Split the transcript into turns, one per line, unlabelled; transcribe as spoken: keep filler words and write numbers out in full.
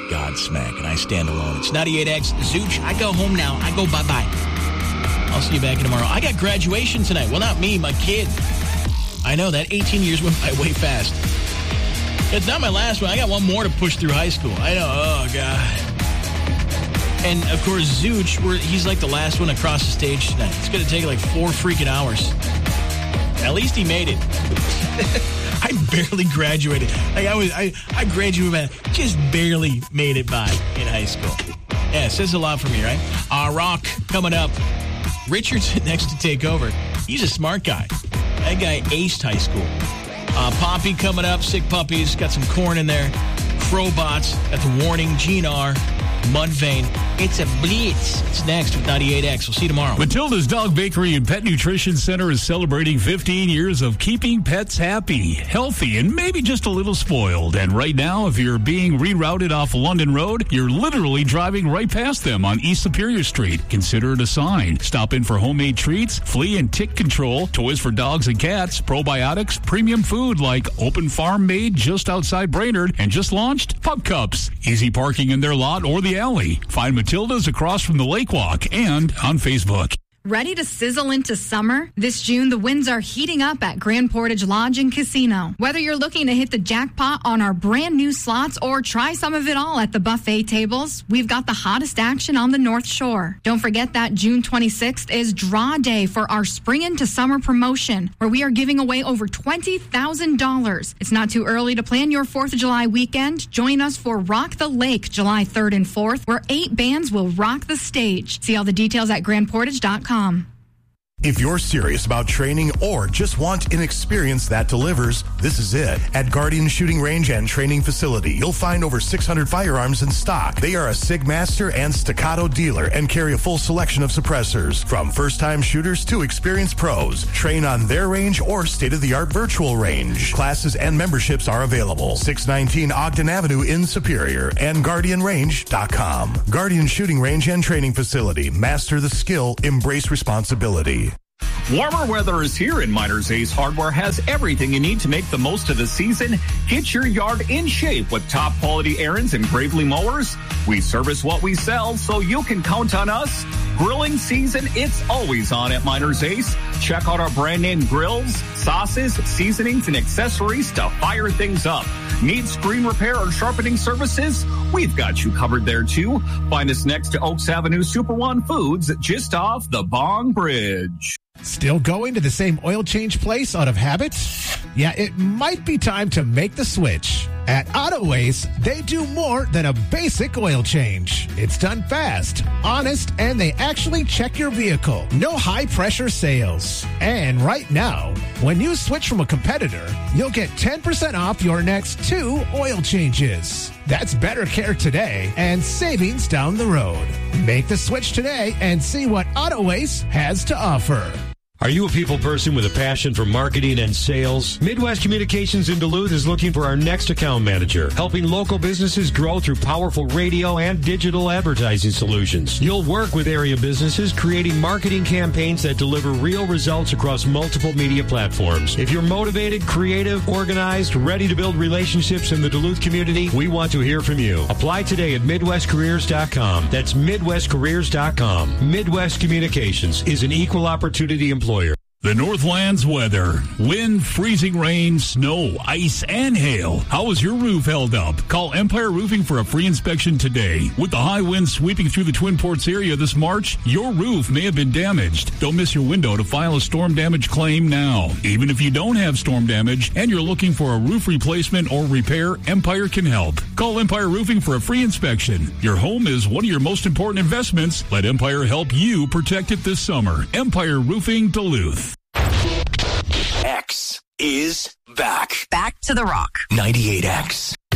Godsmack, and I stand alone. It's ninety-eight X. Zooch, I go home now. I go bye-bye. I'll see you back in tomorrow. I got graduation tonight. Well, not me, my kid. I know, that eighteen years went by way fast. It's not my last one. I got one more to push through high school. I know. Oh, God. And, of course, Zooch, we're, he's like the last one across the stage tonight. It's going to take like four freaking hours. At least he made it. I barely graduated. Like I was, I, I graduated, man, just barely made it by in high school. Yeah, it says a lot for me, right? Uh, Rock coming up. Richard's next to take over. He's a smart guy. That guy aced high school. Uh, Poppy coming up. Sick Puppies. Got some corn in there. Crowbots. Got the warning. Gene R. Mudvayne. It's a blitz. It's next with ninety-eight X. We'll see you tomorrow.
Matilda's Dog Bakery and Pet Nutrition Center is celebrating fifteen years of keeping pets happy, healthy, and maybe just a little spoiled. And right now, if you're being rerouted off London Road, you're literally driving right past them on East Superior Street. Consider it a sign. Stop in for homemade treats, flea and tick control, toys for dogs and cats, probiotics, premium food like Open Farm made just outside Brainerd, and just launched Pup Cups. Easy parking in their lot or the alley. Find Matilda's across from the Lake Walk and on Facebook.
Ready to sizzle into summer? This June, the winds are heating up at Grand Portage Lodge and Casino. Whether you're looking to hit the jackpot on our brand new slots or try some of it all at the buffet tables, we've got the hottest action on the North Shore. Don't forget that June twenty-sixth is Draw Day for our Spring into Summer promotion, where we are giving away over twenty thousand dollars. It's not too early to plan your fourth of July weekend. Join us for Rock the Lake July third and fourth, where eight bands will rock the stage. See all the details at grand portage dot com.
If you're serious about training or just want an experience that delivers, this is it. At Guardian Shooting Range and Training Facility, you'll find over six hundred firearms in stock. They are a SIG Master and Staccato dealer and carry a full selection of suppressors. From first-time shooters to experienced pros, train on their range or state-of-the-art virtual range. Classes and memberships are available. six nineteen Ogden Avenue in Superior and guardian range dot com. Guardian Shooting Range and Training Facility. Master the skill, embrace responsibility.
Warmer weather is here, and Miners Ace Hardware has everything you need to make the most of the season. Get your yard in shape with top quality Ariens and Gravely mowers. We service what we sell, so you can count on us. Grilling season, it's always on at Miners Ace. Check out our brand name grills, sauces, seasonings, and accessories to fire things up. Need screen repair or sharpening services? We've got you covered there too. Find us next to Oaks Avenue Super One Foods, just off the Bong Bridge.
Still going to the same oil change place out of habit? Yeah, it might be time to make the switch. At Autoways, they do more than a basic oil change. It's done fast, honest, and they actually check your vehicle. No high-pressure sales. And right now, when you switch from a competitor, you'll get ten percent off your next two oil changes. That's better care today and savings down the road. Make the switch today and see what Autoways has to offer.
Are you a people person with a passion for marketing and sales? Midwest Communications in Duluth is looking for our next account manager, helping local businesses grow through powerful radio and digital advertising solutions. You'll work with area businesses creating marketing campaigns that deliver real results across multiple media platforms. If you're motivated, creative, organized, ready to build relationships in the Duluth community, we want to hear from you. Apply today at midwest careers dot com. That's midwest careers dot com. Midwest Communications is an equal opportunity employer.
The Northlands weather. Wind, freezing rain, snow, ice, and hail. How is your roof held up? Call Empire Roofing for a free inspection today. With the high winds sweeping through the Twin Ports area this March, your roof may have been damaged. Don't miss your window to file a storm damage claim now. Even if you don't have storm damage and you're looking for a roof replacement or repair, Empire can help. Call Empire Roofing for a free inspection. Your home is one of your most important investments. Let Empire help you protect it this summer. Empire Roofing Duluth.
X is back.
Back to the Rock.
ninety-eight X.